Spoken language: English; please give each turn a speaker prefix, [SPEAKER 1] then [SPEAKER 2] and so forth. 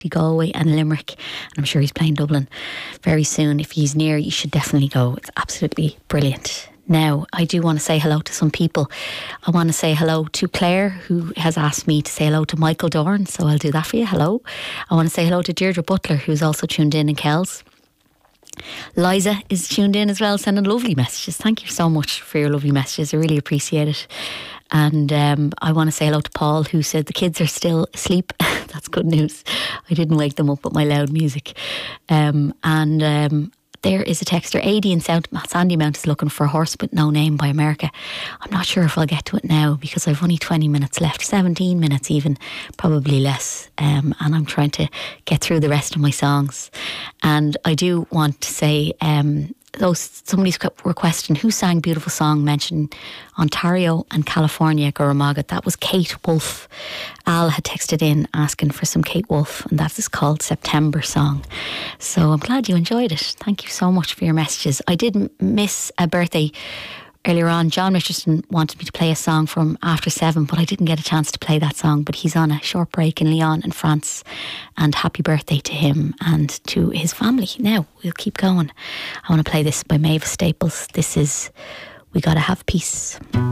[SPEAKER 1] Galway and Limerick, and I'm sure he's playing Dublin very soon. If he's near, you should definitely go. It's absolutely brilliant. Now, I do want to say hello to some people. I want to say hello to Claire, who has asked me to say hello to Michael Dorn, so I'll do that for you. Hello. I want to say hello to Deirdre Butler, who's also tuned in Kells. Liza is tuned in as well, sending lovely messages. Thank you so much for your lovely messages. I really appreciate it. And I want to say hello to Paul, who said the kids are still asleep. That's good news. I didn't wake them up with my loud music. There is a texter, AD in Sandymount is looking for a horse with no name by America. I'm not sure if I'll get to it now because I've only 20 minutes left, 17 minutes even, probably less. And I'm trying to get through the rest of my songs. And I do want to say, somebody's requesting who sang Beautiful Song, mentioned Ontario and California, Guramaga. That was Kate Wolf. Al had texted in asking for some Kate Wolf, and that is called September Song. So I'm glad you enjoyed it. Thank you so much for your messages. I did miss a birthday earlier on. John Richardson wanted me to play a song from After 7, but I didn't get a chance to play that song. But he's on a short break in Lyon in France, and happy birthday to him and to his family. Now we'll keep going. I want to play this by Mavis Staples. This is We Gotta Have Peace.